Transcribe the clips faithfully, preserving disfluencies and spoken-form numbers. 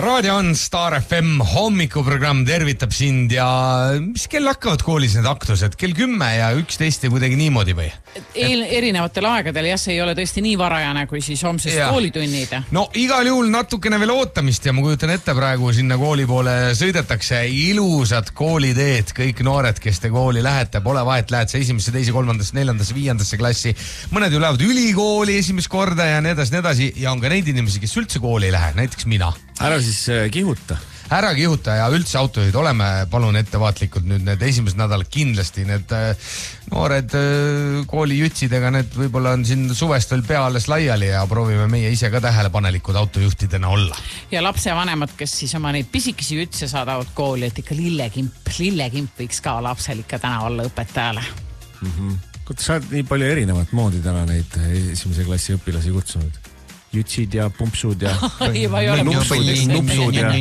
Raadio on Star F M hommikuprogramm tervitab sind ja mis kell hakkavad koolis need aktused? Kell kümme ja üksteist ja kuidagi niimoodi või? Eel, erinevatel aegadel, jah, see ei ole tõesti nii varajane kui siis homsest ja. koolitunnid. No igal juhul natukene veel ootamist ja ma kujutan ette praegu sinna kooli poole sõidetakse ilusad kooliteed, kõik noored, kes te kooli lähete, pole vahet, lähed sa esimesse, teise, kolmandasse, neljandasse, viiendasse klassi. Mõned ju lähevad ülikooli esimest korda ja nii edasi, nii edasi ja on ka neid inimesi, kes üldse kooli ei lähe, näiteks mina. Ära siis kihuta. Ära kihuta ja üldse autojuhid, oleme palun ettevaatlikud nüüd need esimesed nädalad kindlasti. Need noored koolijütsidega, need võib-olla on siin suvest veel pea alles laiali ja proovime meie ise ka tähelepanelikud autojuhtidena olla. Ja lapsevanemad, kes siis oma neid pisikesi ütse saadavad kooli, et ikka lillekimp, lillekimp võiks ka lapsel ikka täna olla õpetajale. Mm-hmm. Kuid sa oled nii palju erinevat moodi täna neid esimese klassi õpilasi kutsunud. Jutsid ja pumpsud ja ei, ma ei ole nupsud ja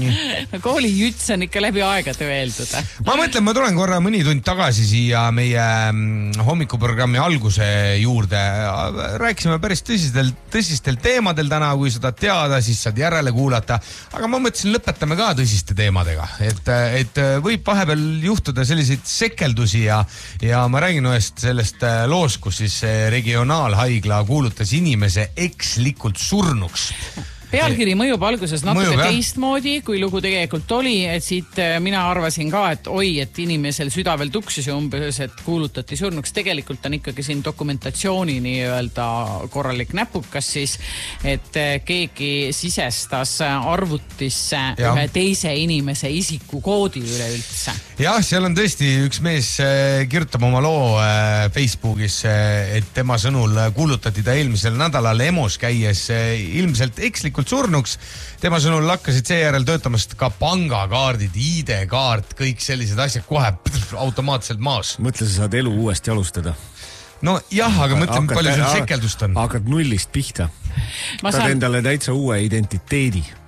kooli juts on ikka läbi aegade öeldud. Ma mõtlen, ma tulen korra mõni tund tagasi siia meie hommikuprogrammi alguse juurde. Rääkisime päris tõsistel, tõsistel teemadel täna, kui seda teada, siis saad järele kuulata. Aga ma mõtlesin, lõpetame ka tõsiste teemadega. Et, et võib vahepeal juhtuda selliseid sekeldusi ja, ja ma räägin ühest sellest loost, kus siis regionaalhaigla kuulutas inimese ekslikult surnuks. Pealkiri mõjub alguses natuke mõjub, teistmoodi, kui lugu tegelikult oli, et siit mina arvasin ka, et oi, et inimesel süda veel tuksis umbes, et kuulutati surnuks. Tegelikult on ikkagi siin dokumentatsiooni nii-öelda korralik näpukas siis, et keegi sisestas arvutisse ja. ühe teise inimese isikukoodi üleüldse. Jah, seal on tõesti üks mees kirjutab oma loo Facebookis, et tema sõnul kuulutati ta eelmisel nädalal EMOs käies ilmselt ekslikult surnuks. Tema sõnul lakkasid seejärel töötamast ka pangakaardid, I D-kaart, kõik sellised asjad kohe pff, automaatselt maas. Mõtle, sa saad elu uuesti alustada. No jah, aga mõtleme, palju sul sekeldust on. Hakkad nullist pihta. Taad saan... endale täitsa uue identiteedi.